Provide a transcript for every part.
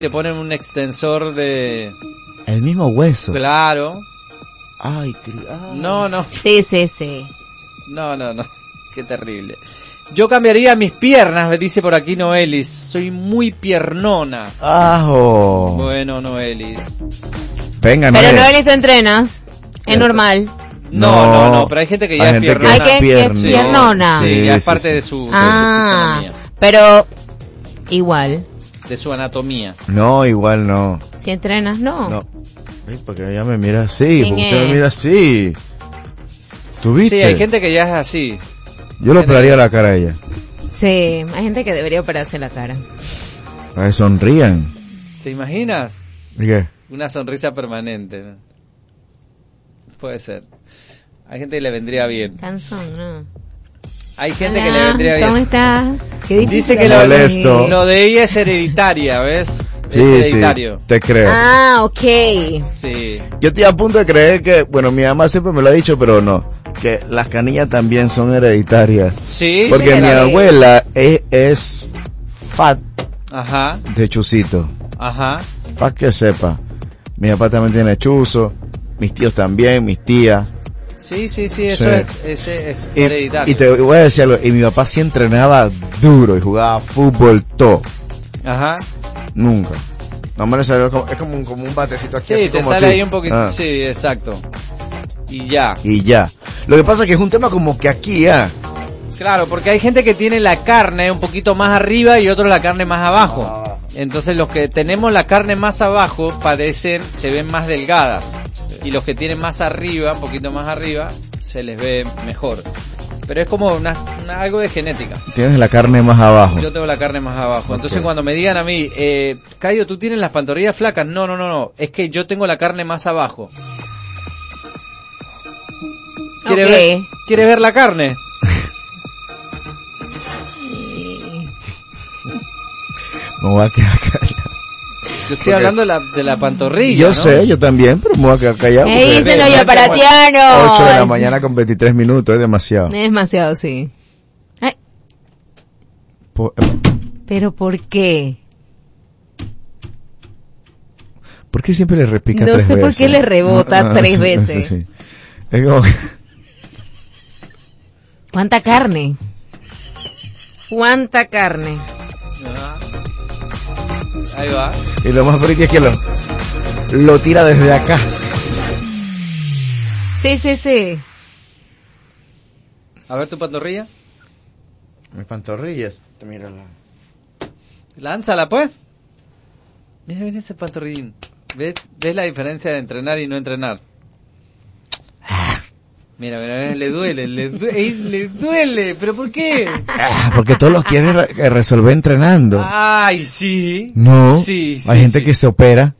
te ponen un extensor de... El mismo hueso. Claro. Ay. No. Sí. No. Qué terrible. Yo cambiaría mis piernas, me dice por aquí Noelis. Soy muy piernona. ¡Ajo! Bueno, Noelis. Venga, Pero Noelis, tú entrenas. Es normal. No, pero hay gente que ya es piernona. Hay que es piernona. Sí, ya es parte de su fisonomía. Pero igual. De su anatomía. No, igual no. Si entrenas, no. Ay, porque ella me mira así, porque usted me mira así. ¿Tú viste? Sí, hay gente que ya es así. Yo le operaría la cara a ella. Sí, hay gente que debería operarse la cara. A ver, sonrían. ¿Te imaginas? ¿Qué? Una sonrisa permanente, ¿no? Puede ser. Hay gente que le vendría bien. Cansón, ¿no? Hay gente que le vendría bien. ¿Cómo estás? ¿Qué dice que lo de ella es hereditaria, ¿ves? Sí, es hereditario. Sí, te creo. Ah, ok. Sí. Yo estoy a punto de creer que, bueno, mi mamá siempre me lo ha dicho, pero no, que las canillas también son hereditarias. Sí. Porque sí, mi abuela es fat. Ajá. De chusito. Ajá. Para que sepa. Mi papá también tiene chuzo, mis tíos también, mis tías. Sí, eso es hereditario. Y te voy a decir algo, y mi papá sí entrenaba duro y jugaba fútbol todo. Ajá. Nunca. No me salió es como un batecito aquí. Sí, así te como sale aquí. ahí un poquito. Sí, exacto. Y ya. Lo que pasa es que es un tema como que aquí, Claro, porque hay gente que tiene la carne un poquito más arriba y otros la carne más abajo. Entonces los que tenemos la carne más abajo se ven más delgadas. Y los que tienen más arriba, un poquito más arriba, se les ve mejor. Pero es como algo de genética. Tienes la carne más abajo. Yo tengo la carne más abajo. Entonces cuando me digan a mí, Cayo, ¿tú tienes las pantorrillas flacas? No. Es que yo tengo la carne más abajo. ¿Quiere ver la carne? Me voy a quedar callado. Yo estoy hablando de la pantorrilla. Yo ¿no? sé, yo también, pero me voy a quedar callado. Dicen los aparatianos. 8 de la mañana con 23 minutos, es demasiado. Es demasiado, sí. Ay. ¿Pero por qué? ¿Por qué siempre le repica no 3 veces? No sé por qué le rebota 3 veces. Sí. Es como... ¿Cuánta carne? Ahí va. Y lo más bonito es que lo tira desde acá. Sí. A ver tu pantorrilla. Mis pantorrillas. Mírala. Lánzala, pues. Mira ese pantorrillín. ¿Ves la diferencia de entrenar y no entrenar? Mira, le duele, ¿pero por qué? Porque todos los quieren resolver entrenando. Ay, sí. No, sí, hay gente que se opera.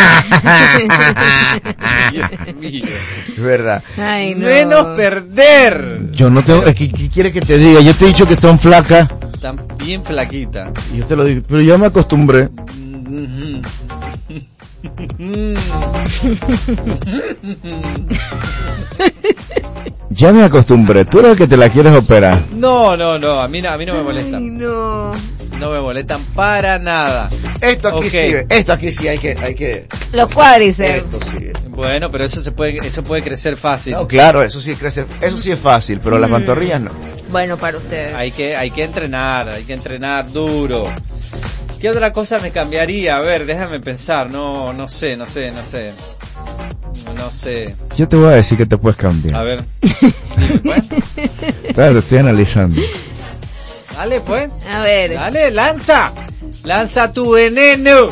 Dios mío. Es verdad. Ay, no. Menos perder. Yo no tengo, ¿qué quiere que te diga? Yo te he dicho que están flacas. Están bien flaquitas. Y yo te lo digo, pero ya me acostumbré. Ya me acostumbré. Tú eres el que te la quieres operar. No, a mí no me molestan. Ay, no. No me molestan para nada. Esto aquí sí hay que. Los cuádriceps. Esto sí. Bueno, pero eso puede crecer fácil. No, claro, eso sí es fácil, pero las pantorrillas no. Bueno, para ustedes. Hay que entrenar duro. ¿Qué otra cosa me cambiaría? A ver, déjame pensar. No sé. Yo te voy a decir que te puedes cambiar. A ver. Claro, te estoy analizando. Dale, pues. A ver. Dale, lanza tu veneno.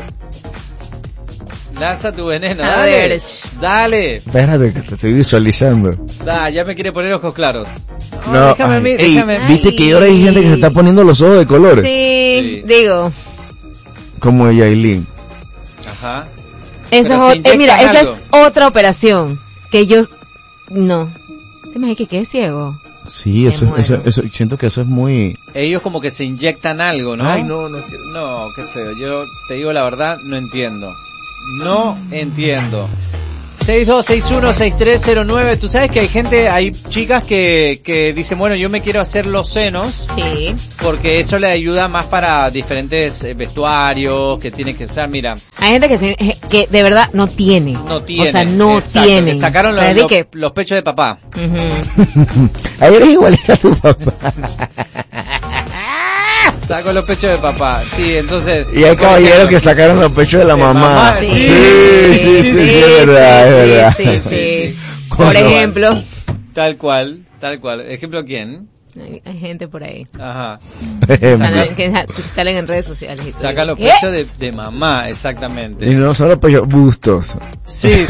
A ver. Dale. Espérate, que te estoy visualizando. Ya me quiere poner ojos claros. No, déjame a mí, déjame. ¿Viste que ahora hay gente que se está poniendo los ojos de colores? Sí. Digo. Como Yailin. Ajá. Esa es otra operación que yo no. ¿Te imaginas que es ciego? Sí, eso, siento que eso es muy... Ellos como que se inyectan algo, ¿no? Ay, no. No, qué feo. Yo te digo la verdad, no entiendo. 62616309. Tú sabes que hay chicas que dicen, bueno, yo me quiero hacer los senos. Sí. Porque eso le ayuda más para diferentes vestuarios que tienen que usar. Mira, hay gente que de verdad no tiene. O sea, no tiene. Sacaron los pechos de papá. Ahí eres igualita a tu papá. Saco los pechos de papá, sí, entonces... Y hay caballeros que sacaron los pechos de la mamá. Sí, es verdad. Sí. Por ejemplo... Tal cual. ¿Ejemplo quién? Hay gente por ahí. Ajá. Que salen en redes sociales. Saca los pechos de mamá, exactamente. Y no solo pechos, bustos. Sí.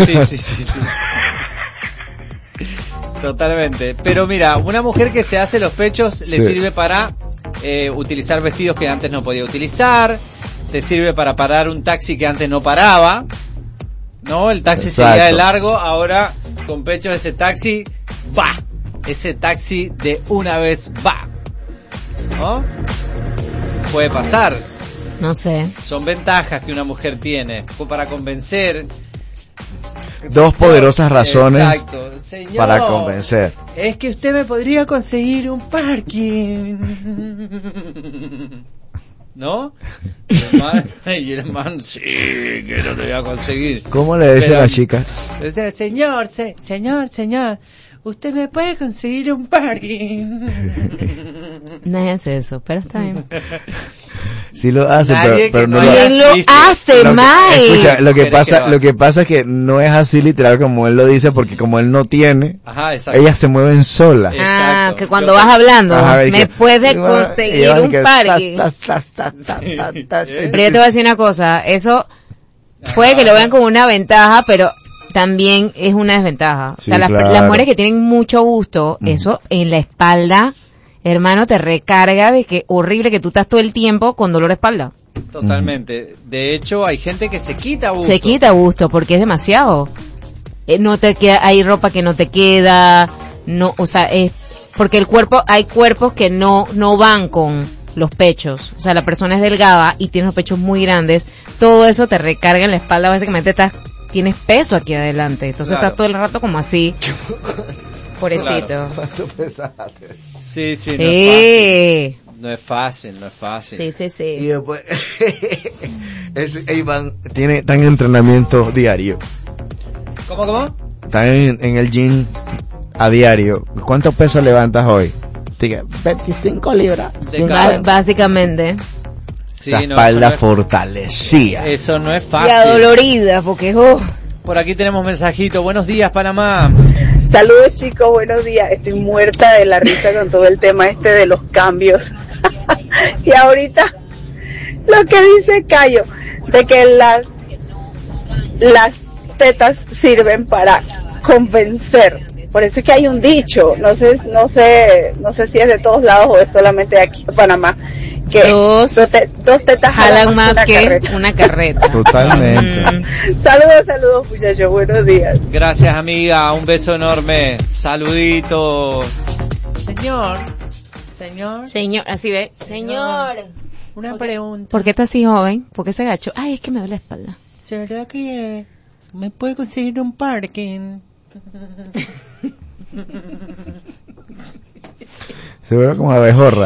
Totalmente. Pero mira, una mujer que se hace los pechos le sirve para utilizar vestidos que antes no podía utilizar, te sirve para parar un taxi que antes no paraba, ¿no? El taxi seguía de largo, ahora con pechos ese taxi va, ese taxi de una vez va, ¿no? Puede pasar. No sé. Son ventajas que una mujer tiene para convencer. Dos poderosas razones. Exacto. Señor, para convencer. Es que usted me podría conseguir un parking. ¿No? Y el man, sí, que no te voy a conseguir. ¿Cómo le dice la chica? Dice, señor, usted me puede conseguir un parking. No es eso, pero está bien. Sí lo hace, pero no ¿Quién lo hace, Mike? Escucha, lo que pasa es que no es así literal como él lo dice, porque como él no tiene, ellas se mueven solas. Ah, que cuando vas hablando, me puede conseguir un parking. Pero yo te voy a decir una cosa, eso puede que lo vean como una ventaja, pero también es una desventaja. O sea, las mujeres que tienen mucho gusto, eso en la espalda, hermano, te recarga de que horrible que tú estás todo el tiempo con dolor de espalda. Totalmente. De hecho, hay gente que se quita gusto. Se quita gusto porque es demasiado. No te queda, hay ropa que no te queda, no, o sea, es porque el cuerpo, hay cuerpos que no van con los pechos. O sea, la persona es delgada y tiene los pechos muy grandes. Todo eso te recarga en la espalda, básicamente tienes peso aquí adelante. Entonces estás todo el rato como así. Pobrecito. ¿Cuánto pesaste? Sí. No es fácil. Sí. Y después, Iván está en entrenamiento diario. ¿Cómo? Está en el gym a diario. ¿Cuántos pesos levantas hoy? Diga, 25 libras. Básicamente. Esa espalda fortalecida. Eso no es fácil. Y adolorida, porque Por aquí tenemos mensajito. Buenos días, Panamá. Saludos, chicos, buenos días. Estoy muerta de la risa con todo el tema de los cambios. Y ahorita lo que dice Cayo, de que las tetas sirven para convencer. Por eso es que hay un dicho, no sé si es de todos lados o es solamente aquí en Panamá, que dos tetas jalan más que una carreta. Totalmente. Saludos muchachos, buenos días. Gracias, amiga, un beso enorme, saluditos. Señor, así ve. Señor. Una pregunta. ¿Por qué estás así joven? ¿Por qué se agachó? Ay, es que me duele la espalda. ¿Será que me puede conseguir un parking? Seguro como abejorra.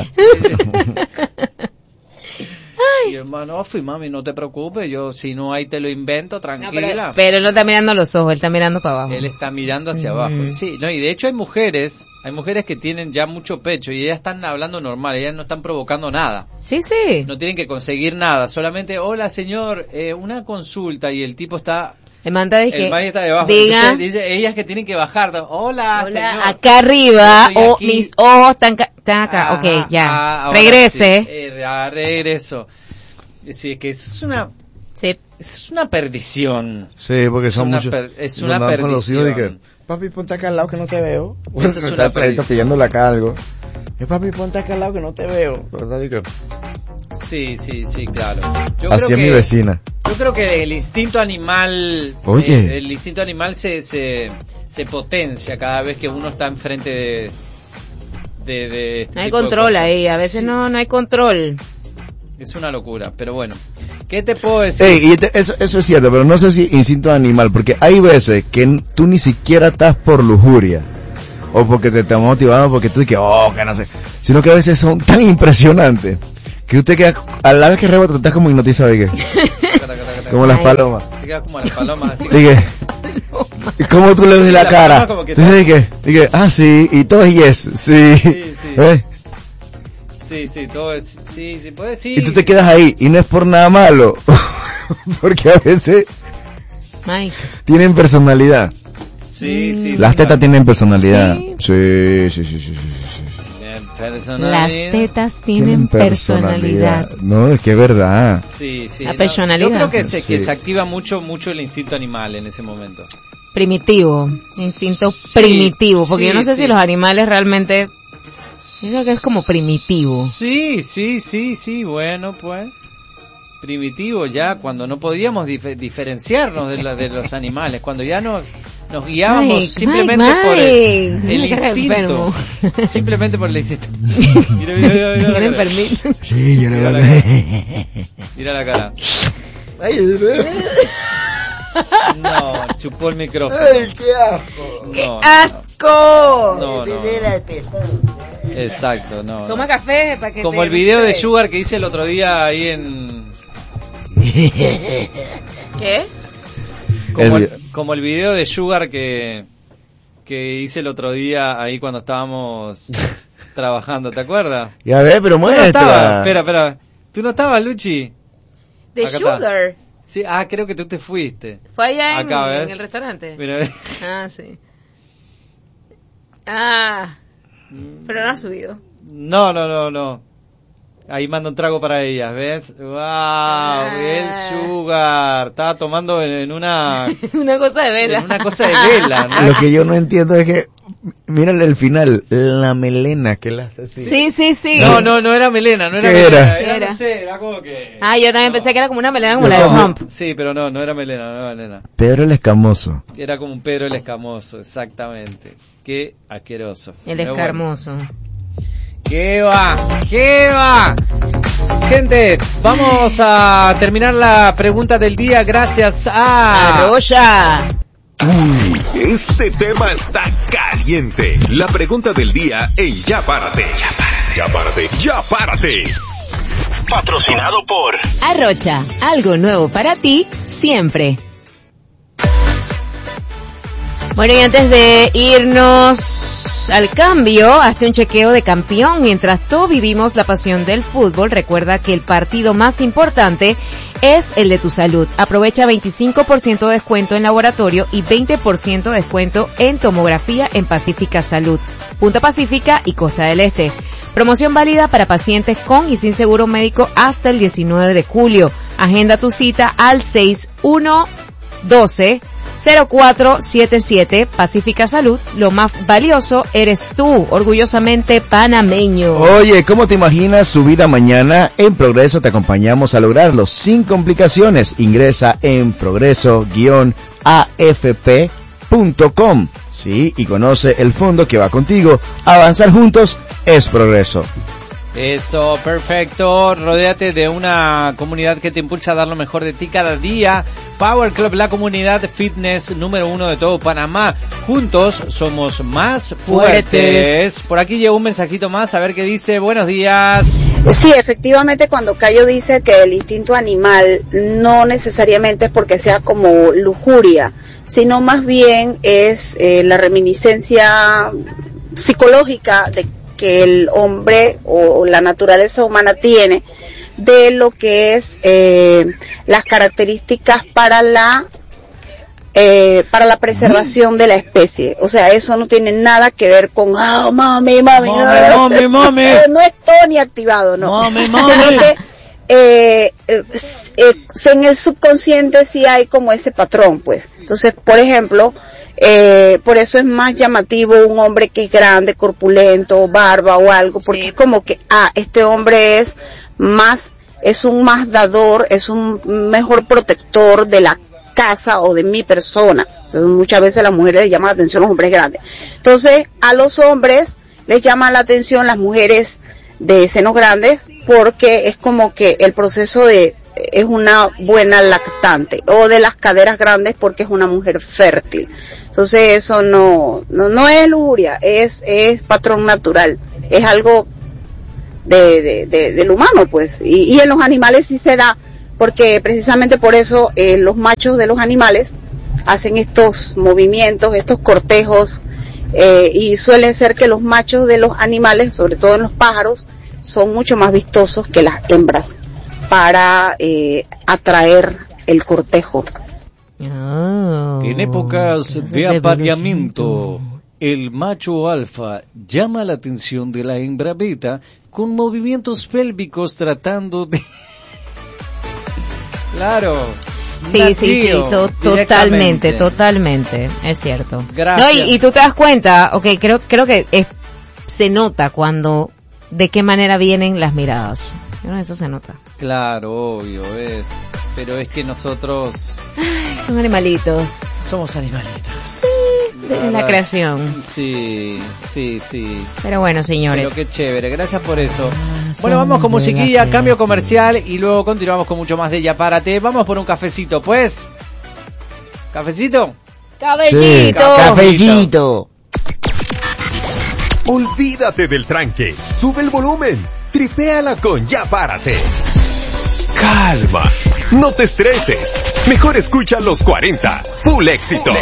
Y hermano, mami, no te preocupes, yo si no hay te lo invento, tranquila. No, pero él no está mirando a los ojos, él está mirando para abajo. Él está mirando hacia abajo. Sí, no, y de hecho hay mujeres que tienen ya mucho pecho y ellas están hablando normal, ellas no están provocando nada. Sí. No tienen que conseguir nada, solamente, hola señor, una consulta, y el tipo está... El man está debajo. Diga, dice, ellas que tienen que bajar. Hola, señor. Acá arriba, mis ojos están acá. Ok, ya. Regrese. Sí, regreso. Sí, es que eso es una... Sí. Es una perdición. Sí, porque son muchos. Es una perdición. Con los hijos y que, papi, ponte acá al lado que no te veo. Eso es una perdición. Pidiéndole acá algo. Papi, ponte acá al lado que no te veo. Sí, claro. Así es mi vecina. Yo creo que el instinto animal, el instinto animal se potencia cada vez que uno está enfrente de no hay control ahí, a veces no hay control. Es una locura, pero bueno. ¿Qué te puedo decir? Eso es cierto, pero no sé si instinto animal, porque hay veces que tú ni siquiera estás por lujuria, o porque te estás motivando, porque tú dices, que no sé, sino que a veces son tan impresionantes, que usted queda, a la vez que rebota, tú estás como hipnotizado, ¿y qué? Como las palomas. Te quedas como las palomas, así que... ¿Y cómo tú le ves la cara? Dije, sí, y todo es yes, sí. Sí, todo es, sí, puede, sí. Y tú te quedas ahí, y no es por nada malo, porque a veces tienen personalidad. Sí. Las tetas tienen personalidad. Sí. Las tetas tienen personalidad. No, es que es verdad. Sí. La personalidad. Yo creo que se activa mucho el instinto animal en ese momento. Primitivo, instinto primitivo, porque yo no sé si los animales realmente, yo creo que es como primitivo. Sí, bueno, pues primitivo ya cuando no podíamos diferenciarnos de los animales, cuando ya nos guiábamos simplemente por el instinto. Simplemente por el instinto. Mira enfermito. Sí, yo lo Mira la cara. No, chupó el micrófono. ¡Ay, qué asco! ¡Qué asco! No. Exacto, no. Toma café para que como el video de Sugar que hice el otro día ahí en... ¿Qué? Como el video de Sugar que hice el otro día ahí cuando estábamos trabajando, ¿te acuerdas? Ya ves, pero muestra. Espera. ¿Tú no estabas, Luchi? ¿De acá Sugar? Está. Sí, creo que tú te fuiste. ¿Fue allá en el restaurante? Mira, sí. Pero no ha subido. No. Ahí manda un trago para ellas, ¿ves? ¡Wow! El Sugar. Estaba tomando en una... una cosa de vela. En una cosa de vela, ¿no? Lo que yo no entiendo es que... Mírale el final. La melena que la hace así. Sí. No era melena. No era melena. Era, no sé, era como que... yo también pensé que era como una melena como la de Trump. Sí, pero no era melena. Pedro el Escamoso. Era como un Pedro el Escamoso, exactamente. Qué asqueroso. El escarmoso. Bueno. ¿Qué va? Gente, vamos a terminar la pregunta del día gracias a... Arrocha. Uy, este tema está caliente. La pregunta del día en Ya Párate. Ya Párate. Patrocinado por Arrocha, algo nuevo para ti, siempre. Bueno, y antes de irnos al cambio, hazte un chequeo de campeón. Mientras todos vivimos la pasión del fútbol, recuerda que el partido más importante es el de tu salud. Aprovecha 25% de descuento en laboratorio y 20% de descuento en tomografía en Pacífica Salud, Punta Pacífica y Costa del Este. Promoción válida para pacientes con y sin seguro médico hasta el 19 de julio. Agenda tu cita al 6112-0477. Pacífica Salud, lo más valioso eres tú, orgullosamente panameño. Oye, ¿cómo te imaginas tu vida mañana? En Progreso te acompañamos a lograrlo sin complicaciones. Ingresa en progreso-afp.com. Sí, y conoce el fondo que va contigo. Avanzar juntos es progreso. Eso, perfecto. Rodéate de una comunidad que te impulsa a dar lo mejor de ti cada día. Power Club, la comunidad fitness número 1 de todo Panamá. Juntos somos más fuertes. Por aquí llegó un mensajito más, a ver qué dice. Buenos días. Sí, efectivamente, cuando Cayo dice que el instinto animal no necesariamente es porque sea como lujuria, sino más bien es la reminiscencia psicológica de que el hombre o la naturaleza humana tiene de lo que es las características para la preservación de la especie. O sea, eso no tiene nada que ver con mami. No es todo ni activado, no. Mami. Sino que en el subconsciente sí hay como ese patrón, pues. Entonces, por ejemplo, por eso es más llamativo un hombre que es grande, corpulento, barba o algo, porque es como que, este hombre es un más dador, es un mejor protector de la casa o de mi persona. Entonces, muchas veces a las mujeres les llama la atención los hombres grandes. Entonces, a los hombres les llama la atención las mujeres de senos grandes, porque es como que el proceso de una buena lactante, o de las caderas grandes porque es una mujer fértil. Entonces eso no es lujuria, es patrón natural, es algo del humano, pues, y en los animales sí se da, porque precisamente por eso los machos de los animales hacen estos movimientos, estos cortejos, y suele ser que los machos de los animales, sobre todo en los pájaros, son mucho más vistosos que las hembras para atraer el cortejo. En épocas de apareamiento, el macho alfa llama la atención de la hembra beta con movimientos pélvicos tratando de... Claro. Sí, totalmente, es cierto. Gracias. No, y tú te das cuenta, creo que se nota cuando, de qué manera vienen las miradas. Eso se nota. Claro, obvio, pero es que nosotros... Ay, son animalitos. Somos animalitos. Sí, de la creación. Sí. Pero bueno, señores. Pero qué chévere, gracias por eso. Bueno, vamos con musiquilla, cambio comercial y luego continuamos con mucho más de Ya Párate. Vamos por un cafecito, pues. ¿Cafecito? Sí, cafecito. Olvídate del tranque, sube el volumen, tripéala con Ya Párate. Calma, no te estreses, mejor escucha los 40, full éxitos.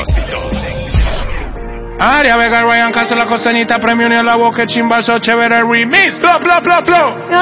Aria Vega, Ryan Castro, la costanita, premio ni a la boca, chimbazo, chévere remix, bla bla bla bla.